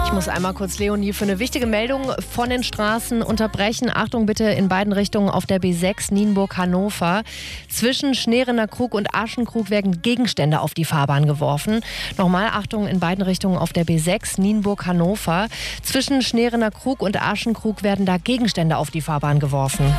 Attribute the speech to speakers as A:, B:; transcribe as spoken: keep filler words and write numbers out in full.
A: Ich muss einmal kurz, Leonie, für eine wichtige Meldung von den Straßen unterbrechen. Achtung bitte in beiden Richtungen auf der B sechs Nienburg-Hannover. Zwischen Schneerener Krug und Aschenkrug werden Gegenstände auf die Fahrbahn geworfen. Nochmal Achtung in beiden Richtungen auf der B sechs Nienburg-Hannover. Zwischen Schneerener Krug und Aschenkrug werden da Gegenstände auf die Fahrbahn geworfen.